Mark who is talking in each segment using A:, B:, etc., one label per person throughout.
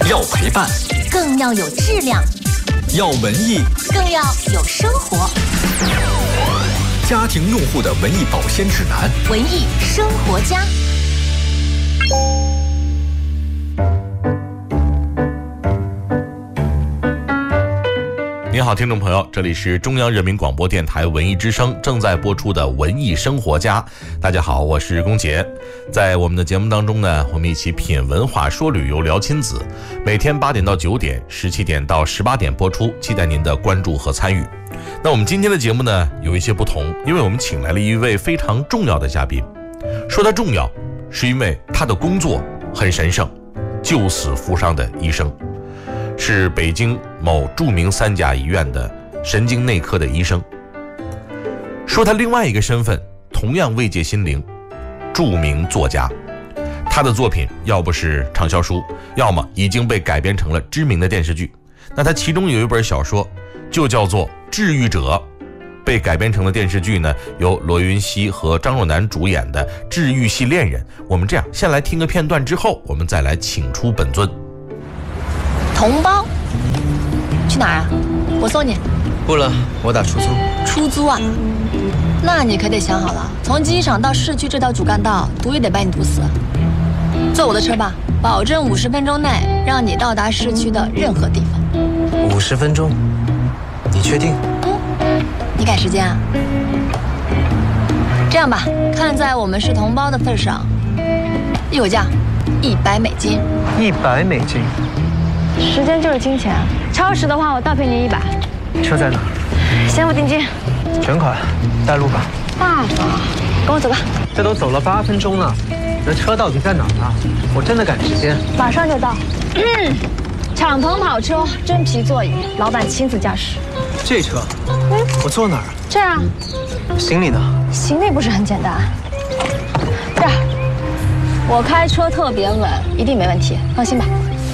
A: 要陪伴，
B: 更要有质量；
A: 要文艺，
B: 更要有生活。
A: 家庭用户的文艺保鲜指南，
B: 文艺生活家。
C: 您好，听众朋友，这里是中央人民广播电台文艺之声正在播出的文艺生活家。大家好，我是龚杰。在我们的节目当中呢，我们一起品文化、说旅游、聊亲子。每天8点到9点，17点到18点播出，期待您的关注和参与。那我们今天的节目呢，有一些不同，因为我们请来了一位非常重要的嘉宾。说他重要，是因为他的工作很神圣，救死扶伤的医生。是北京某著名3甲医院的神经内科的医生。说他另外一个身份同样慰藉心灵，著名作家。他的作品要不是畅销书，要么已经被改编成了知名的电视剧。那他其中有一本小说就叫做《治愈者》，被改编成了电视剧呢，由罗云熙和张若楠主演的《治愈系恋人》。我们这样先来听个片段，之后我们再来请出本尊。
B: 同胞，去哪儿啊？我送你。
D: 不了，我打出租。
B: 出租啊？那你可得想好了，从机场到市区这条主干道，堵也得把你堵死。坐我的车吧，保证50分钟内让你到达市区的任何地方。
D: 50分钟？你确定？
B: 你赶时间啊？这样吧，看在我们是同胞的份上，一口价100美金。
D: 100美金？
E: 时间就是金钱，超时的话我倒赔你100。
D: 车在哪？
E: 先付定金，
D: 全款，带路吧。
E: 大方，跟我走吧。
D: 这都走了8分钟了，那车到底在哪儿呢？我真的赶时间。
E: 马上就到。敞篷跑车，真皮座椅，老板亲自驾驶。
D: 这车？我坐哪儿？
E: 这儿啊。
D: 行李呢？
E: 行李不是很简单。这儿，我开车特别稳，一定没问题，放心吧。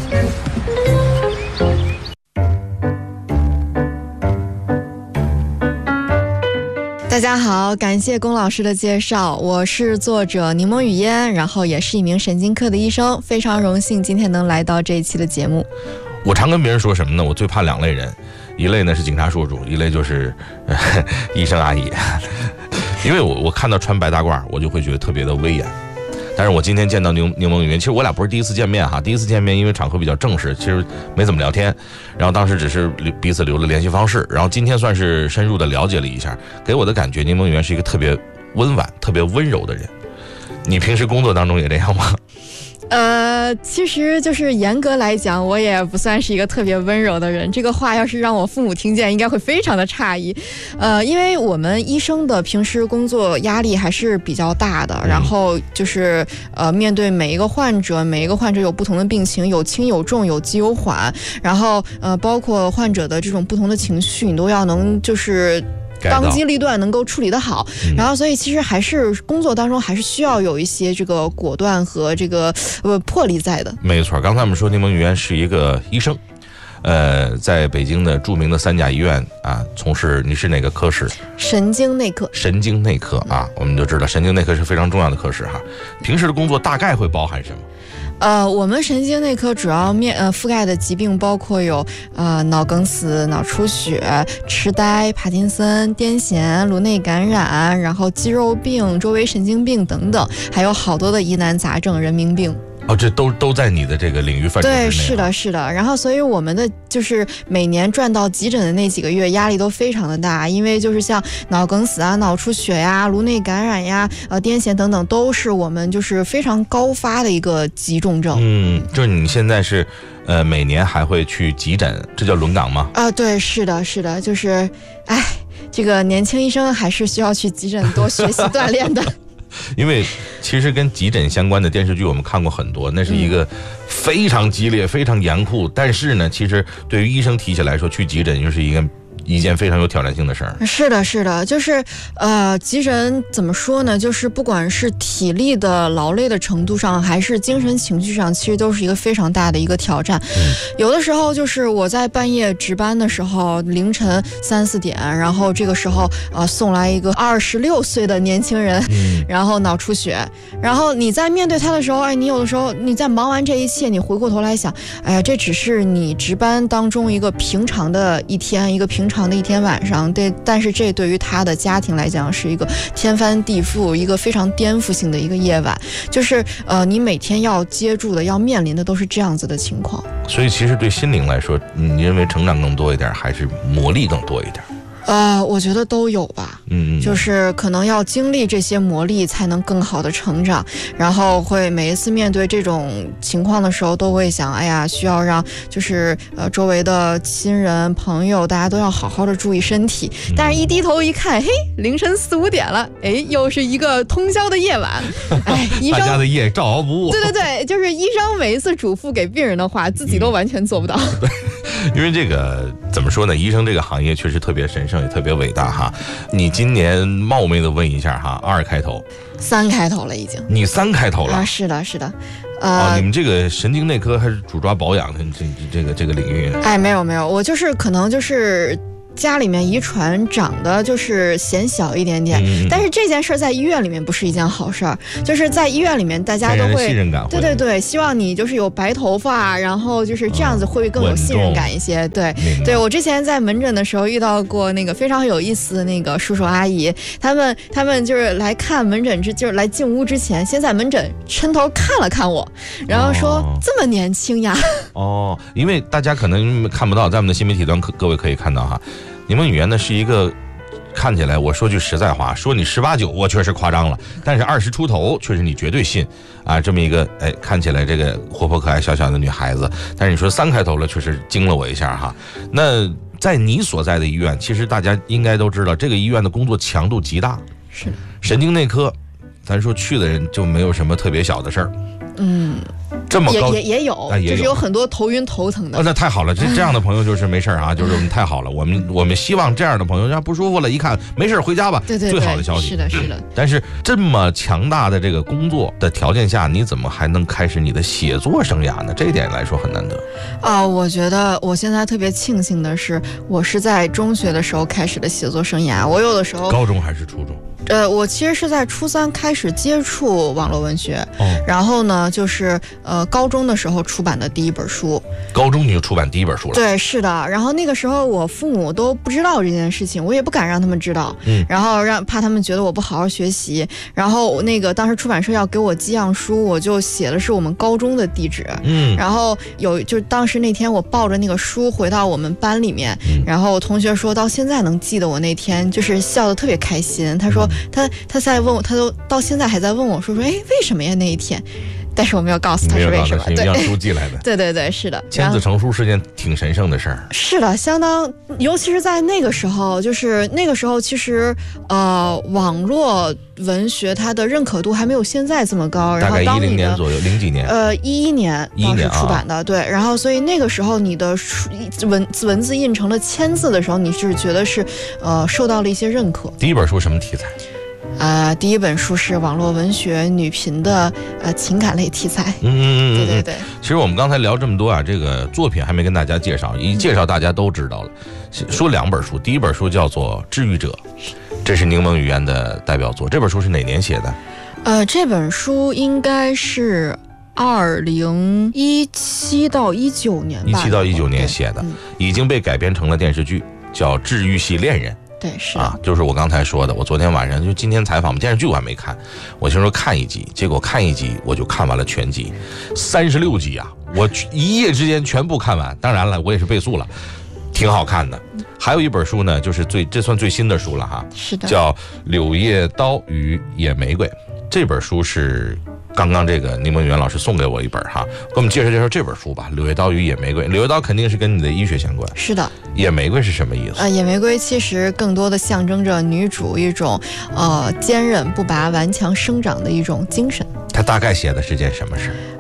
F: 大家好，感谢龚老师的介绍，我是作者柠檬语嫣，然后也是一名神经科的医生，非常荣幸今天能来到这一期的节目。
C: 我常跟别人说什么呢？我最怕2类人，一类呢是警察叔叔，一类就是医生阿姨。因为我看到穿白大褂，我就会觉得特别的威严。但是我今天见到柠檬语嫣，其实我俩不是第一次见面哈，第一次见面因为场合比较正式，其实没怎么聊天，然后当时只是彼此留了联系方式，然后今天算是深入的了解了一下，给我的感觉柠檬语嫣是一个特别温婉、特别温柔的人。你平时工作当中也这样吗？
F: 其实就是严格来讲，我也不算是一个特别温柔的人。这个话要是让我父母听见，应该会非常的诧异。因为我们医生的平时工作压力还是比较大的，然后就是面对每一个患者有不同的病情，有轻有重，有急有缓，然后包括患者的这种不同的情绪，你都要能就是当机立断，能够处理得好。然后所以其实还是工作当中还是需要有一些这个果断和这个魄力在的。
C: 没错，刚才我们说柠檬语嫣是一个医生，在北京的著名的3甲医院啊，从事你是哪个科室？
F: 神经内科。神经内科
C: 啊，我们就知道神经内科是非常重要的科室哈。平时的工作大概会包含什么？
F: 我们神经内科主要覆盖的疾病包括有脑梗死、脑出血、痴呆、帕金森、癫痫、颅内感染，然后肌肉病、周围神经病等等，还有好多的疑难杂症、人民病。
C: 这都在你的这个领域范畴之内。
F: 对，是的。然后所以我们的就是每年转到急诊的那几个月压力都非常的大，因为就是像脑梗死啊、脑出血呀、颅内感染呀、癫痫等等，都是我们就是非常高发的一个急重症。
C: 就是你现在是每年还会去急诊，这叫轮岗吗？
F: 对，是的，就是这个年轻医生还是需要去急诊多学习锻炼的。
C: 因为其实跟急诊相关的电视剧我们看过很多，那是一个非常激烈、非常严酷，但是呢，其实对于医生提起来说，去急诊就是一一件非常有挑战性的事儿。
F: 是的，是的，就是急诊怎么说呢？就是不管是体力的劳累的程度上，还是精神情绪上，其实都是一个非常大的一个挑战。有的时候就是我在半夜值班的时候，凌晨3、4点，然后这个时候送来一个26岁的年轻人，然后脑出血，然后你在面对他的时候，你有的时候你在忙完这一切，你回过头来想，哎呀，这只是你值班当中一个平常的一天，一个平常的一天晚上，对，但是这对于他的家庭来讲是一个天翻地覆，一个非常颠覆性的一个夜晚，就是你每天要接触的、要面临的都是这样子的情况。
C: 所以其实对心灵来说，你认为成长更多一点，还是磨砺更多一点？
F: 我觉得都有吧，就是可能要经历这些磨砺，才能更好的成长。然后会每一次面对这种情况的时候，都会想，哎呀，需要让就是周围的亲人朋友，大家都要好好的注意身体。但是一低头一看，嘿，凌晨4、5点了，哎，又是一个通宵的夜晚，哎，医生
C: 大家的夜照熬不误。
F: 对对对，就是医生每一次嘱咐给病人的话，自己都完全做不到。
C: 对，因为这个怎么说呢？医生这个行业确实特别神圣，也特别伟大哈。你今年冒昧的问一下哈，2开头
F: ，3开头了已经。
C: 你3开头了
F: 啊？是的，是的。
C: 你们这个神经内科还是主抓保养的这个领域？
F: 哎，没有，我就是可能就是家里面遗传长得就是显小一点点，但是这件事在医院里面不是一件好事儿，就是在医院里面大家都会
C: 信任感，
F: 对对对，希望你就是有白头发，然后就是这样子会更有信任感一些。对对，我之前在门诊的时候遇到过那个非常有意思的那个叔叔阿姨，他们就是来看门诊就是来进屋之前，先在门诊抻头看了看我，然后说这么年轻呀。
C: 因为大家可能看不到，在我们的新媒体端各位可以看到哈。柠檬语言呢是一个看起来，我说句实在话，说你18、9我确实夸张了，但是20出头确实你绝对信啊，这么一个看起来这个活泼可爱小小的女孩子，但是你说3开头了，确实惊了我一下哈。那在你所在的医院，其实大家应该都知道，这个医院的工作强度极大，
F: 是
C: 神经内科，咱说去的人就没有什么特别小的事儿。这么高
F: 也有，就是有很多头晕头疼的。
C: 那太好了，这样的朋友就是没事啊，就是我们太好了。我们希望这样的朋友，要不舒服了，一看没事回家吧，
F: 对，
C: 最好的消息。
F: 是的，是的。
C: 但是这么强大的这个工作的条件下，你怎么还能开始你的写作生涯呢？这一点来说很难得。
F: 我觉得我现在特别庆幸的是，我是在中学的时候开始的写作生涯。我有的时候
C: 高中还是初中？
F: 我其实是在初3开始接触网络文学，然后呢，就是高中的时候出版的第一本书。
C: 高中你就出版第一本书了？
F: 对，是的。然后那个时候我父母都不知道这件事情，我也不敢让他们知道，然后怕他们觉得我不好好学习。然后那个当时出版社要给我寄样书，我就写的是我们高中的地址。然后就是当时那天我抱着那个书回到我们班里面，然后我同学说到现在能记得我那天，就是笑得特别开心。他说他在问我，他都到现在还在问我说为什么呀那一天？但是我没有告诉他是为什么，
C: 对，让书寄来的。
F: 对对对，是的，
C: 签字成书是件挺神圣的事儿。
F: 是的，相当，尤其是在那个时候，就是那个时候，其实网络文学它的认可度还没有现在这么高。
C: 大概10年左右，0几年
F: ，11年当时出版的，对。然后所以那个时候你的文字印成了签字的时候，你是觉得是受到了一些认可。
C: 第一本书什么题材？
F: 第一本书是网络文学女频的情感类题材。对对对。
C: 其实我们刚才聊这么多啊，这个作品还没跟大家介绍，一介绍大家都知道了。说2本书，第一本书叫做《治愈者》，这是柠檬语言的代表作。这本书是哪年写的？
F: 这本书应该是2017到19年吧。
C: 17到19年写的，已经被改编成了电视剧，叫《治愈系恋人》。
F: 对，是
C: 就是我刚才说的，我昨天晚上就今天采访电视剧我还没看，我就说看一集，结果看一集我就看完了全集，36集啊，我一夜之间全部看完。当然了，我也是倍速了，挺好看的。还有一本书呢，就是这算最新的书了哈，
F: 是的，
C: 叫《柳叶刀与野玫瑰》。这本书是刚刚这个柠檬语言老师送给我一本哈，给我们介绍这本书吧，《柳叶刀与野玫瑰》。柳叶刀肯定是跟你的医学相关，
F: 是的。
C: 野玫瑰是什么意思？
F: 野玫瑰其实更多的象征着女主一种坚韧不拔、顽强生长的一种精神。
C: 它大概写的是件什么事？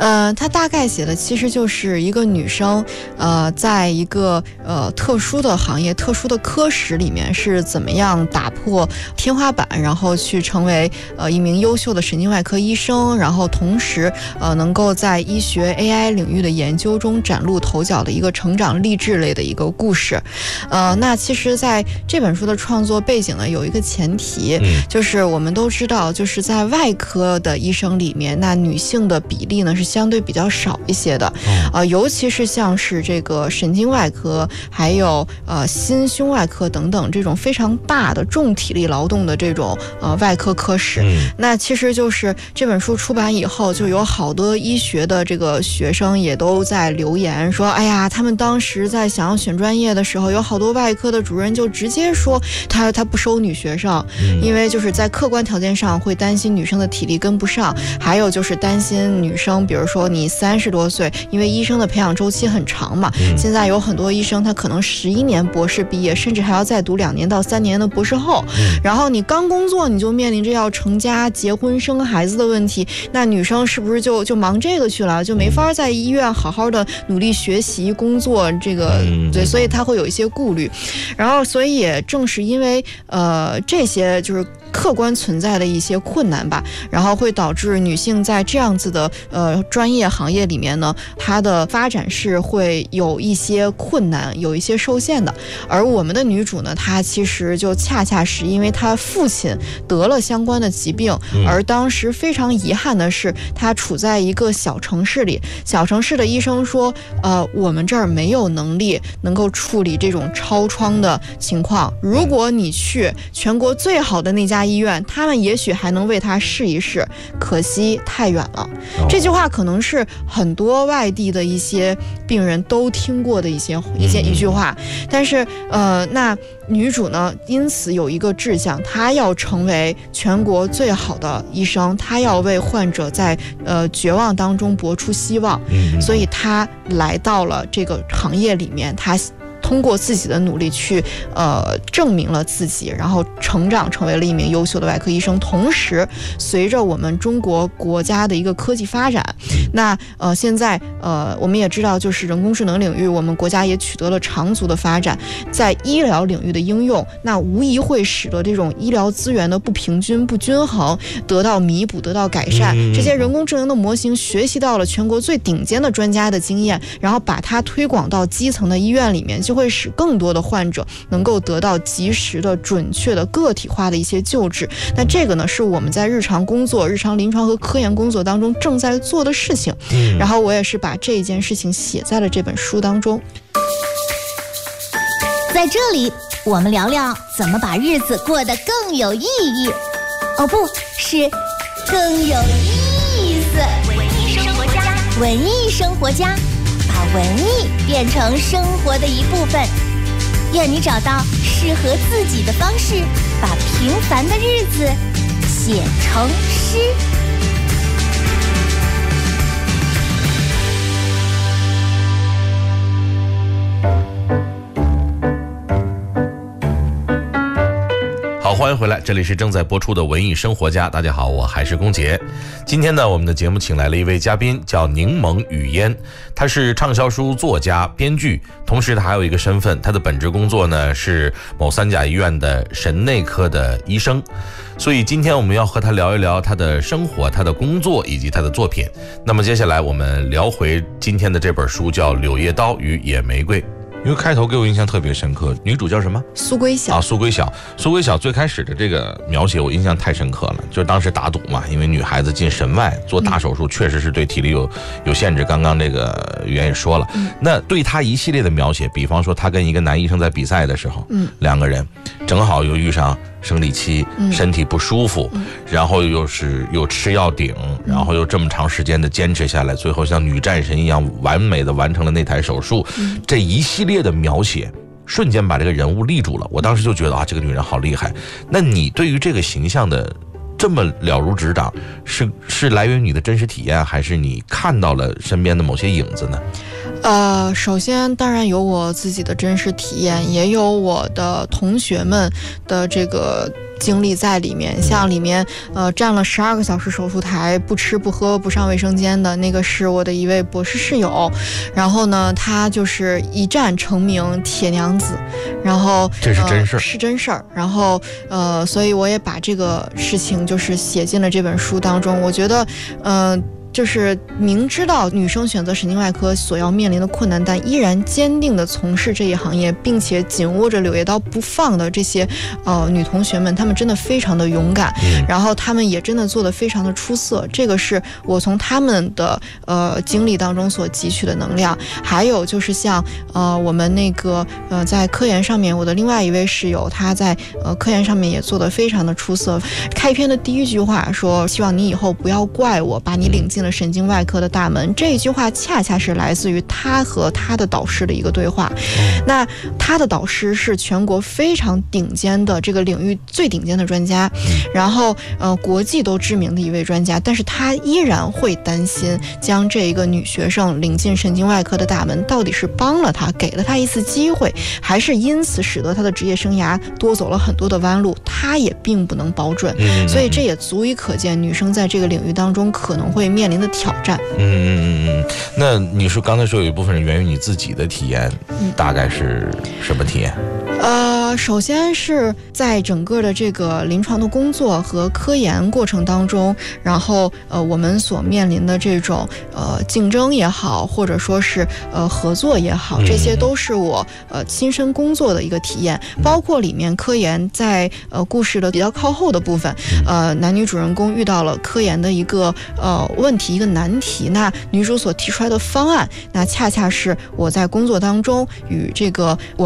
F: 他大概写的其实就是一个女生，在一个特殊的行业、特殊的科室里面是怎么样打破天花板，然后去成为一名优秀的神经外科医生，然后同时能够在医学 AI 领域的研究中崭露头角的一个成长励志类的一个故事。那其实在这本书的创作背景呢，有一个前提，就是我们都知道，就是在外科的医生里面，那女性的比例呢是相对比较少一些的，尤其是像是这个神经外科，还有心胸外科等等这种非常大的重体力劳动的这种外科科室。那其实就是这本书出版以后，就有好多医学的这个学生也都在留言说，哎呀，他们当时在想要选专业的时候，有好多外科的主任就直接说他不收女学生，因为就是在客观条件上会担心女生的体力跟不上，还有就是担心女生，比如说你30多岁，因为医生的培养周期很长嘛，现在有很多医生他可能11年博士毕业，甚至还要再读2年到3年的博士后，然后你刚工作你就面临着要成家、结婚、生孩子的问题，那女生是不是就忙这个去了，就没法在医院好好的努力学习工作，这个对，所以他会有一些顾虑。然后所以也正是因为这些就是客观存在的一些困难吧，然后会导致女性在这样子的专业行业里面呢，她的发展是会有一些困难，有一些受限的。而我们的女主呢，她其实就恰恰是因为她父亲得了相关的疾病，而当时非常遗憾的是，她处在一个小城市里，小城市的医生说，我们这儿没有能力能够处理这种超创的情况，如果你去全国最好的那家医院，他们也许还能为他试一试，可惜太远了。这句话可能是很多外地的一些病人都听过的一句话，但是那女主呢，因此有一个志向，她要成为全国最好的医生，她要为患者在绝望当中搏出希望，所以她来到了这个行业里面，她通过自己的努力去证明了自己，然后成长成为了一名优秀的外科医生。同时随着我们中国国家的一个科技发展，那现在我们也知道，就是人工智能领域我们国家也取得了长足的发展，在医疗领域的应用，那无疑会使得这种医疗资源的不平均不均衡得到弥补，得到改善。这些人工智能的模型学习到了全国最顶尖的专家的经验，然后把它推广到基层的医院里面，就会使更多的患者能够得到及时的、准确的、个体化的一些救治。那这个呢，是我们在日常工作、日常临床和科研工作当中正在做的事情。然后我也是把这件事情写在了这本书当中。
G: 在这里，我们聊聊怎么把日子过得更有意义。哦，不是，更有意思。文艺生活家，文艺生活家。把文艺变成生活的一部分，愿你找到适合自己的方式，把平凡的日子写成诗。
C: 好，欢迎回来，这里是正在播出的文艺生活家。大家好，我还是龚杰。今天呢，我们的节目请来了一位嘉宾，叫柠檬雨烟。他是畅销书作家、编剧，同时他还有一个身份，他的本职工作呢是某3甲医院的神内科的医生。所以今天我们要和他聊一聊他的生活、他的工作以及他的作品。那么接下来我们聊回今天的这本书，叫《柳叶刀与野玫瑰》。因为开头给我印象特别深刻，女主叫什么？
F: 苏归晓。
C: 苏归晓。苏归晓最开始的这个描写我印象太深刻了，就是当时打赌嘛，因为女孩子进神外做大手术，确实是对体力有限制。刚刚这个语言也说了，那对她一系列的描写，比方说她跟一个男医生在比赛的时候，2个人正好又遇上生理期，身体不舒服，然后又吃药顶，然后又这么长时间的坚持下来，最后像女战神一样完美的完成了那台手术，这一系列的描写瞬间把这个人物立住了。我当时就觉得这个女人好厉害。那你对于这个形象的这么了如指掌，是来源于你的真实体验，还是你看到了身边的某些影子呢？
F: 首先当然有我自己的真实体验，也有我的同学们的这个经历在里面。像里面站了12个小时手术台，不吃不喝不上卫生间的那个是我的一位博士室友，然后呢她就是一战成名铁娘子，然后
C: 这是真事儿，
F: 是真事儿。然后所以我也把这个事情就是写进了这本书当中。我觉得就是明知道女生选择神经外科所要面临的困难，但依然坚定地从事这一行业，并且紧握着柳叶刀不放的这些女同学们，她们真的非常的勇敢，然后她们也真的做得非常的出色。这个是我从她们的经历当中所汲取的能量。还有就是像我们那个在科研上面，我的另外一位室友，他在科研上面也做得非常的出色。开篇的第一句话说：“希望你以后不要怪我把你领进了神经外科的大门。”这一句话恰恰是来自于他和他的导师的一个对话。那他的导师是全国非常顶尖的这个领域最顶尖的专家，然后国际都知名的一位专家，但是他依然会担心将这一个女学生领进神经外科的大门到底是帮了他，给了他一次机会，还是因此使得他的职业生涯多走了很多的弯路，他也并不能保准。所以这也足以可见女生在这个领域当中可能会面临的挑战。
C: 那你说刚才说有一部分是源于你自己的体验，大概是什么体验？
F: 首先是在整个的这个临床的工作和科研过程当中，然后我们所面临的这种竞争也好，或者说是合作也好，这些都是我亲身工作的一个体验。包括里面科研在故事的比较靠后的部分，男女主人公遇到了科研的一个问题，一个难题，那女主所提出来的方案，那恰恰是我在工作当中与这个